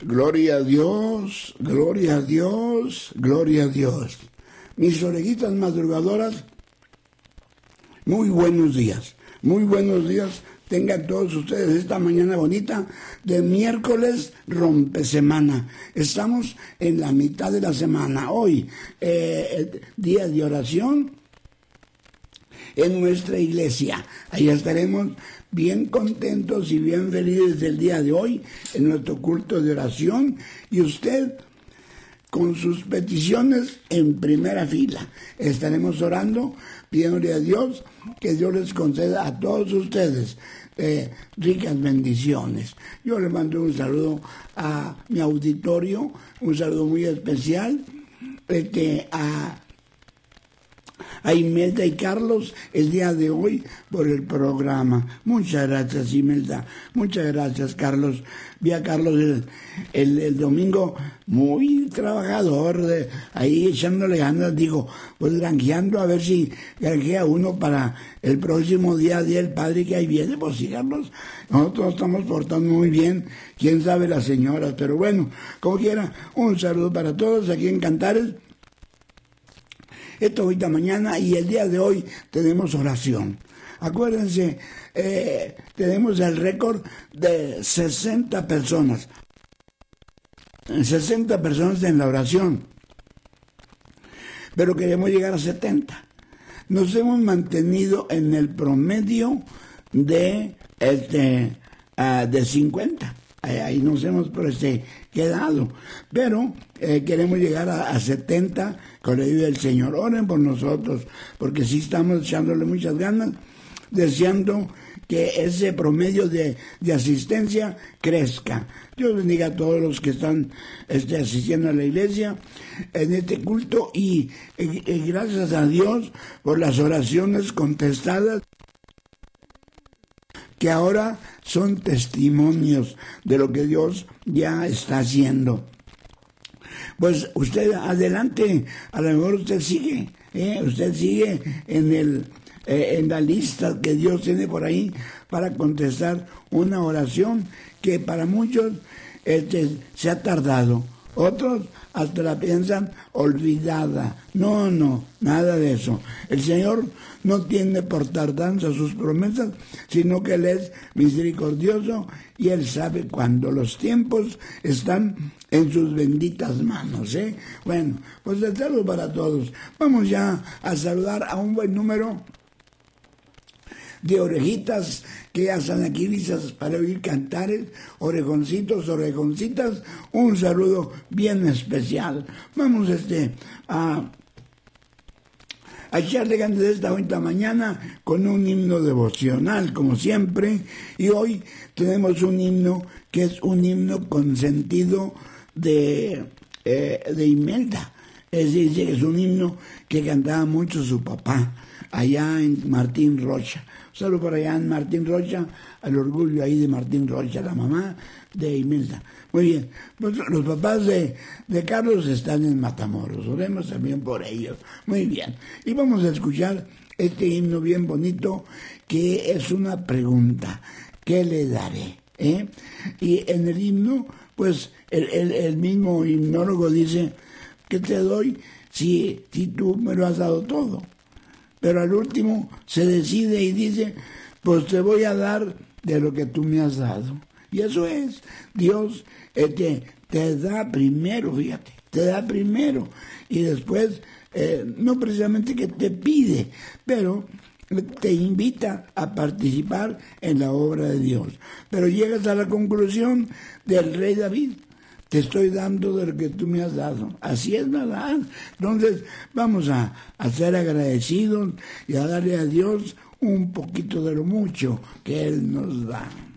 Gloria a Dios, gloria a Dios, gloria a Dios. Mis orejitas madrugadoras, muy buenos días tengan todos ustedes esta mañana bonita de miércoles rompesemana. Estamos en la mitad de la semana. Hoy, día de oración en nuestra iglesia. Ahí estaremos bien contentos y bien felices del día de hoy en nuestro culto de oración, y usted con sus peticiones en primera fila. Estaremos orando, pidiéndole a Dios que Dios les conceda a todos ustedes ricas bendiciones. Yo le mando un saludo a mi auditorio, un saludo muy especial a Imelda y Carlos el día de hoy por el programa. Muchas gracias, Imelda. Muchas gracias, Carlos. Vi a Carlos el domingo muy trabajador, ahí echándole ganas, digo, pues granjeando a ver si granjea uno para el próximo día del Padre que ahí viene. Pues sí, Carlos, nosotros estamos portando muy bien, quién sabe las señoras, pero bueno, como quiera, un saludo para todos aquí en Cantares. Esto ahorita mañana, y el día de hoy tenemos oración. Acuérdense, tenemos el récord de 60 personas. 60 personas en la oración. Pero queremos llegar a 70. Nos hemos mantenido en el promedio de 50. Ahí nos hemos quedado, pero queremos llegar a 70 con la ayuda del Señor. Oren por nosotros, porque sí estamos echándole muchas ganas, deseando que ese promedio de asistencia crezca. Dios bendiga a todos los que están asistiendo a la iglesia en este culto, y gracias a Dios por las oraciones contestadas, que ahora son testimonios de lo que Dios ya está haciendo. Pues usted adelante, a lo mejor usted sigue en la lista que Dios tiene por ahí para contestar una oración que para muchos se ha tardado. Otros hasta la piensan olvidada. No, nada de eso. El Señor no tiene por tardanza sus promesas, sino que Él es misericordioso y Él sabe cuándo. Los tiempos están en sus benditas manos. Bueno, pues el saludo para todos. Vamos ya a saludar a un buen número de orejitas que ya están aquí listas para oír cantares, orejoncitos, orejoncitas. Un saludo bien especial. Vamos a echarle ganas de esta bonita mañana con un himno devocional, como siempre. Y hoy tenemos un himno que es un himno con sentido de Imelda. Es decir, es un himno que cantaba mucho su papá allá en Martín Rocha. Saludo por allá en Martín Rocha, al orgullo ahí de Martín Rocha, la mamá de Imelda. Muy bien, pues los papás de Carlos están en Matamoros, oremos también por ellos. Muy bien, y vamos a escuchar este himno bien bonito, que es una pregunta: ¿qué le daré? Y en el himno, pues el mismo himnólogo dice: ¿qué te doy si tú me lo has dado todo? Pero al último se decide y dice: pues te voy a dar de lo que tú me has dado. Y eso es, Dios te da primero, fíjate, te da primero. Y después, no precisamente que te pide, pero te invita a participar en la obra de Dios. Pero llegas a la conclusión del rey David: te estoy dando de lo que tú me has dado. Así es, ¿verdad? Entonces, vamos a ser agradecidos y a darle a Dios un poquito de lo mucho que Él nos da.